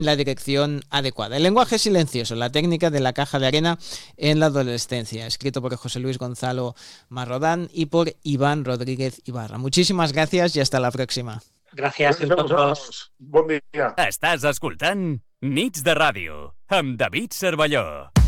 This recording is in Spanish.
la dirección adecuada. El lenguaje silencioso, la técnica de la caja de arena en la adolescencia, escrito por José Luis Gonzalo Marrodán y por Iván Rodríguez Ibarra. Muchísimas gracias y hasta la próxima. Gràcies a vosaltres. Bon dia. Estàs escoltant Nits de Ràdio amb David Cervelló.